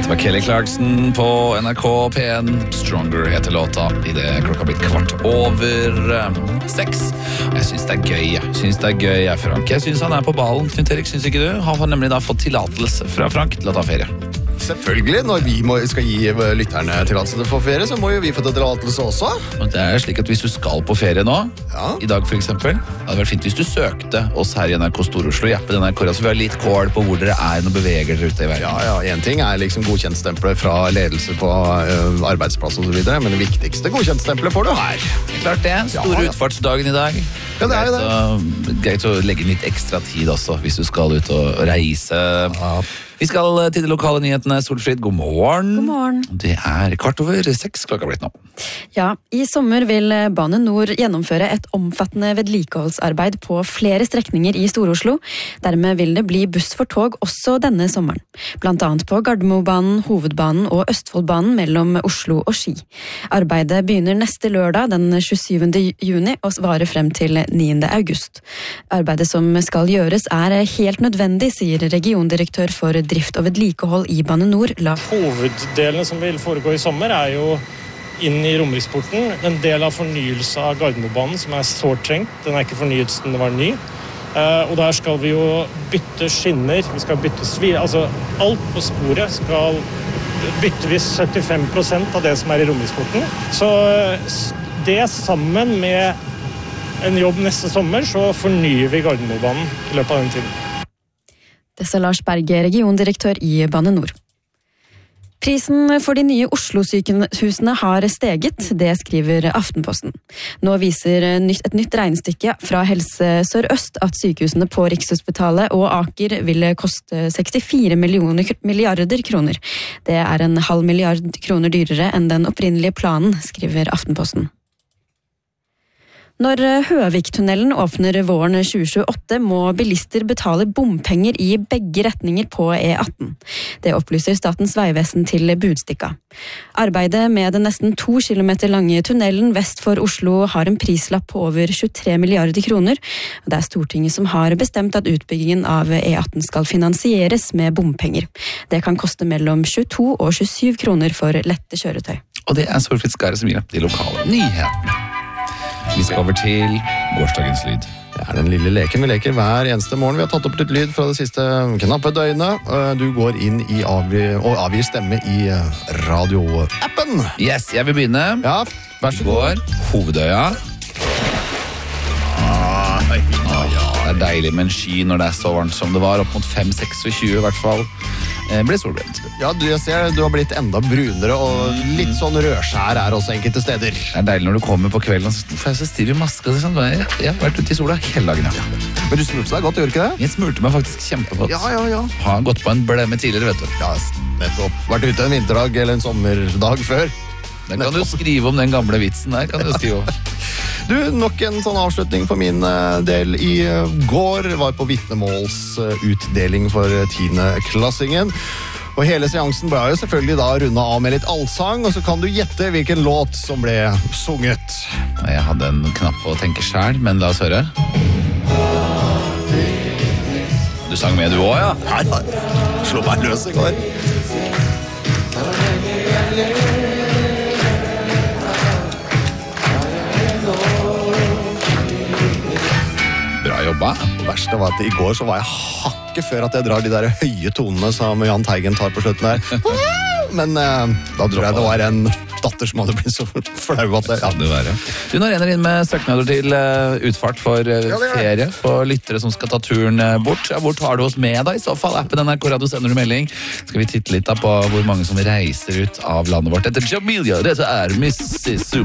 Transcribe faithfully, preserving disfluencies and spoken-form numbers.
Det var Kelly Clarkson på N R K P en. Stronger heter låta. I det klokka blitt kvart over um, seks. Jeg synes det er gøy. Jeg synes det er gøy, jeg, Frank. Jeg synes han er på ballen. Knut Erik, synes ikke du? Han har nemlig da fått tillatelse fra Frank til å ta ferie. Selvfølgelig, når vi må, skal gi lytterne tillatelse for ferie, så må jo vi få tillatelse også. Og det er slik at hvis du skal på ferie nå, ja. I dag for eksempel, det hadde vært fint hvis du søkte oss her i N R K Stor-Oslo, hjelpe N R K, så vi har litt kål på hvor dere er når beveger dere ute i verden. Ja, ja, en ting er liksom godkjentstempler fra ledelse på uh, arbeidsplass og så videre, men det viktigste godkjentstemplet får du her. Klart det, store ja. Utfartsdagen i dag. Ja, det er jo det. Greit å, greit å legge litt ekstra tid også, hvis du skal ut og reise. Ja. Vi skal til de lokale nyhetene. Solfrid, god morgen. God morgen. Det er kvart over seks klokka blitt nå. Ja, i sommer vil Bane Nor gjennomføre et omfattende vedlikeholdsarbeid på flere strekninger i Stor-Oslo. Dermed vil det bli buss for tog også denne sommeren. Blant annet på Gardermobanen, Hovedbanen og Østfoldbanen mellom Oslo og Ski. Arbeidet begynner neste lørdag, den tjuesyvende juni, og varer frem til niende august. Arbeidet som skal gjøres er helt nødvendig, sier regiondirektør for drift og vedlikehold i Bane Nor. Hoveddelene som vil foregå i sommer er jo inn i Romeriksporten. En del av fornyelse av Gardermobanen som er sårt trengt. Den er ikke fornyet siden den var ny. Og der skal vi jo bytte skinner. Vi skal bytte svir. Altså alt på sporet skal bytte vi syttifem prosent av det som er i Romeriksporten. Så det sammen med en jobb neste sommer, så fornyer vi Gardermobanen i løpet av den tiden. Det sa Lars Berge, regiondirektør i Bane Nor. Prisen for de nye Oslo-sykehusene har steget, det skriver Aftenposten. Nå viser et nytt regnestykke fra Helse Sør-Øst at sykehusene på Rikshospitalet og Aker vil koste sekstifire milliarder kroner. Det er en halv milliard kroner dyrere enn den opprinnelige planen, skriver Aftenposten. Når Høviktunnelen åpner våren tjue tjueåtte, må bilister betale bompenger i begge retninger på E atten. Det opplyser Statens vegvesen til Budstikka. Arbeidet med den nesten to kilometer lange tunnelen vest for Oslo har en prislapp på over tjuetre milliarder kroner. Det er Stortinget som har bestemt at utbyggingen av E atten skal finansieres med bompenger. Det kan koste mellom tjueto og tjuesyv kroner for lette kjøretøy. Og det er Solfrid Skare som gir opp de lokale nyhetene. Vi skal over til gårsdagens lyd. Det er den lille leken vi leker hver eneste morgen. Vi har tatt opp litt lyd fra det siste knappe døgnet. Du går inn i avgi, og avgir stemme i radioappen. Yes, jeg vil begynne. Ja, vær så god. Hovedøya. Ah, ja, det er deilig med en sky når det er så varmt som det var. Opp mot fem seksogtjue i hvert fall. Det ble solbrent. Ja, du, jeg ser du har blitt enda brunere, og litt sånn rødskjær er også enkelte steder. Det er deilig når du kommer på kvelden, og får jeg så stiv i maske. Sånn. Jeg, jeg har vært ute i sola hele dagen. Ja. Men du smulte deg godt, gjør ikke det? Jeg smulte meg faktisk kjempegodt. Ja, ja, ja. Har gått på en blemme tidligere, vet du. Ja, nettopp. Vært ute en vinterdag eller en sommerdag før. Den kan nettopp. Du skrive om den gamle vitsen der, kan du skrive om. Du, nok en sånn avslutning for min del i går. Var på vitnemålsutdeling for tiendeklassingen. Og hele seansen ble jo selvfølgelig da rundet av med litt allsang, og så kan du gjette hvilken låt som ble sunget. Jeg hadde en knapp å tenke selv, men la oss høre. Du sang med du også, ja? Nei, nei. Slå meg løs i går. Bra jobba. Det verste var at i går så var jeg hakket før at jeg drar de der høye tonene som Jan Teigen tar på slutten der. Men eh, da tror jeg det var en datter som hadde blitt så flau at det, ja. Det være. Du, nå renner inn med søknader til uh, utfart for uh, ja, ferie på lyttere som skal ta turen uh, bort. Ja, hvor tar du oss med da? I så fall appen N R K Radio sender du melding. Skal vi titte litt da på hvor mange som reiser ut av landet vårt etter Jamelia. Dette er Mississippi.